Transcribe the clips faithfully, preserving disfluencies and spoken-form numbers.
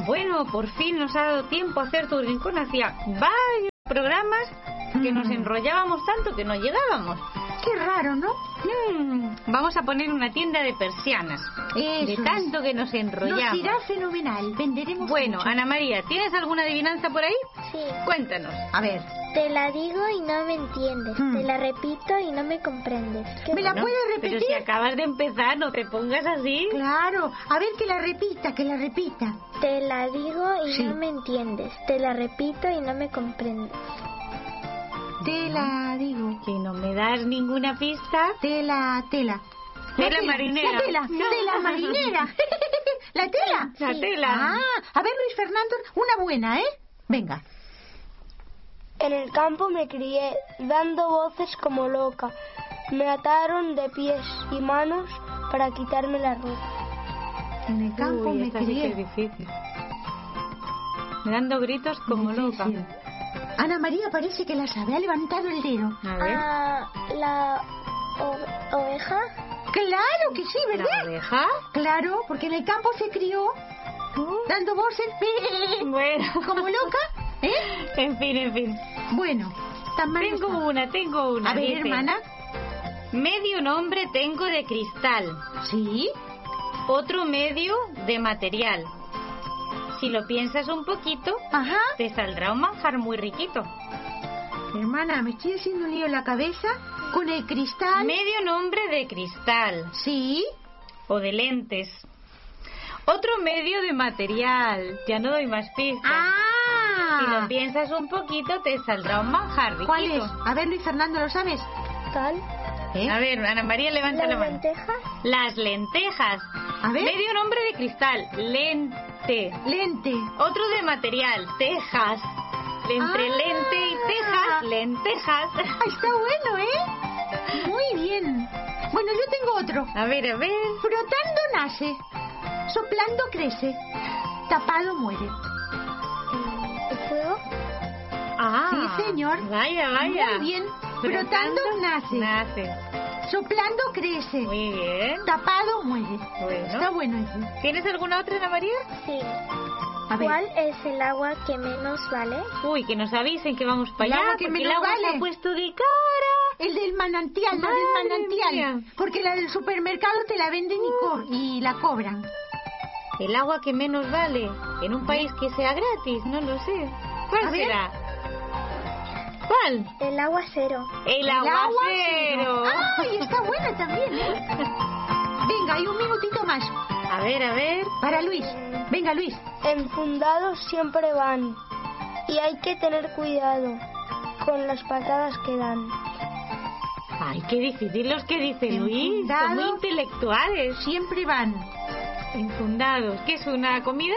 Bueno, por fin nos ha dado tiempo a hacer tu rincón. Hacía varios programas que nos enrollábamos tanto que no llegábamos. Qué raro, ¿no? Mm, vamos a poner una tienda de persianas. Eso de tanto es. que nos enrollamos. Nos irá fenomenal, venderemos Bueno, mucho. Ana María, ¿tienes alguna adivinanza por ahí? Sí. Cuéntanos. A ver, Te la digo y no me entiendes. Hmm. Te la repito y no me comprendes. ¿Qué ¿me la Bueno, puedes Pero repetir? si acabas de empezar, no te pongas así. Claro, a ver que la repita, que la repita. Te la digo y Sí. no me entiendes. Te la repito y no me comprendes. Te la digo. Si no me das ninguna pista. Tela, tela. Tela La marinera. La tela, No. tela marinera. ¿La tela? La tela. Ah, a ver, Luis Fernando, una buena, ¿eh? Venga. En el campo me crié, dando voces como loca. Me ataron de pies y manos para quitarme la ropa. En el campo Uy, me esta sí que crié. es difícil. Dando gritos como loca. Difícil. Ana María parece que la sabe, ha levantado el dedo. A ver. Ah, la o- oveja. Claro que sí, ¿La ¿verdad? oveja? Claro, porque en el campo se crió, dando voces Bueno. como loca, ¿eh? En fin, en fin. Bueno, tan mal Tengo está. una, tengo una. A ver, dice, hermana. Medio nombre tengo de cristal, Sí. otro medio de material. Si lo piensas un poquito, Ajá. te saldrá un manjar muy riquito. Hermana, me estoy haciendo un lío en la cabeza con el cristal. Medio nombre de cristal Sí. o de lentes. Otro medio de material. Ya no doy más pistas. Ah. Si lo piensas un poquito, te saldrá un manjar riquito. ¿Cuál es? A ver, Luis Fernando, ¿lo sabes? Tal. ¿Eh? A ver, Ana María, levanta la Las mano. lentejas. Las lentejas. A ver. Medio nombre de cristal. Lente. Lente. Otro de material. Tejas. Entre Ah. lente y tejas, lentejas. Ah, está bueno, ¿eh? Muy bien. Bueno, yo tengo otro. A ver, a ver. Frotando nace, soplando crece, tapado muere. ¿El fuego? Ah. Sí, señor. Vaya, vaya. Muy bien. Frotando nace, Nace. soplando crece, Muy bien. tapado muere. Bueno. Está bueno ese. ¿Tienes alguna otra, Ana María? Sí. A ver. ¿Cuál es el agua que menos vale? Uy, que nos avisen que vamos para El allá. agua que porque menos el agua vale. se ha puesto de cara. El del manantial, la Madre del manantial. mía. Porque la del supermercado te la venden y, co- y la cobran. El agua que menos vale. En un país que sea gratis, no lo sé. ¿Cuál A ver. será? ¿Cuál? El aguacero. El, El aguacero. Ay, está buena también, ¿eh? Venga, hay un minutito más. A ver, a ver. Para Luis. Venga, Luis. Enfundados siempre van. Y hay que tener cuidado con las patadas que dan. Ay, qué difícil los que dice Luis. Son muy Enfundados. intelectuales. Siempre van. Infundados. ¿Qué es una comida?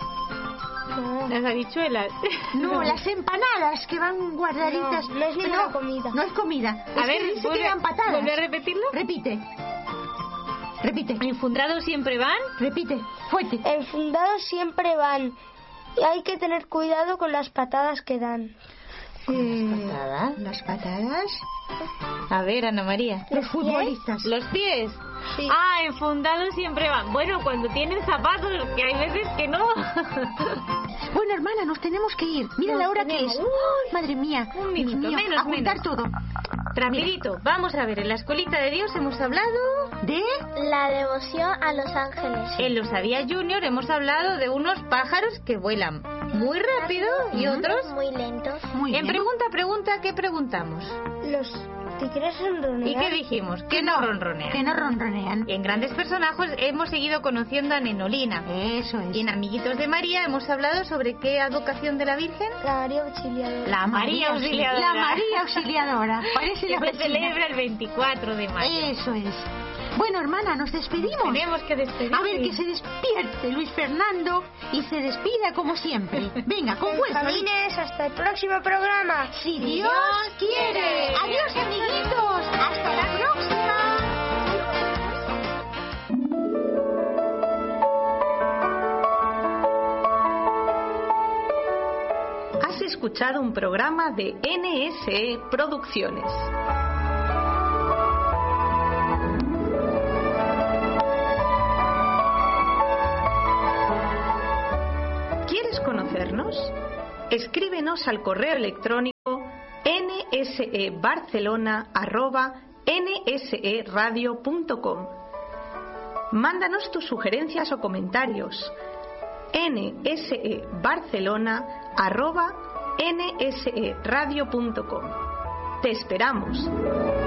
No. Las habichuelas. No, las empanadas que van guardaditas. No, no es ninguna comida. No es comida. A Es ver, que dice vuelve- que eran patadas. ¿vuelve a repetirlo? Repite. Repite. ¿Infundados siempre van? Repite. Fuerte. Enfundados siempre van. Y hay que tener cuidado con las patadas que dan. Eh, patadas? Las patadas. A ver, Ana María. Los futbolistas. ¿Los pies? Sí. Ah, enfundados siempre van. Bueno, cuando tienen zapatos, que hay veces que no. Bueno, hermana, nos tenemos que ir. Mira Nos la hora tenemos. que es. Uy, Madre mía. un Dios minuto, mío, menos, a juntar menos. todo. Rapidito, vamos a ver, en la escolita de Dios hemos hablado... ¿De? La devoción a los ángeles. En Lo Sabía Junior hemos hablado de unos pájaros que vuelan muy rápido y Ujú. otros... Muy lentos. Muy En bien. pregunta, pregunta, ¿qué preguntamos? Los tigres ronronean. ¿Y qué dijimos? Que no ronronean. Que no ronronean. Y en Grandes Personajes hemos seguido conociendo a Nenolina. Eso es. Y en Amiguitos de María hemos hablado sobre qué advocación de la Virgen. La María Auxiliadora. La María Auxiliadora. La María Auxiliadora. Parece Que la se vecina. celebra el veinticuatro de mayo. Eso es. Bueno, hermana, nos despedimos. Tenemos que despedir. A ver, que se despierte Luis Fernando y se despida como siempre. Venga, con fuerza. Luis. Benjamines, hasta el próximo programa. Si Dios quiere. Adiós, amiguitos. Hasta la próxima. Has escuchado un programa de N S E Producciones. ¿Quieres conocernos? Escríbenos al correo electrónico nsebarcelona arroba nseradio punto com. Mándanos tus sugerencias o comentarios. nsebarcelona arroba nseradio punto com. Te esperamos.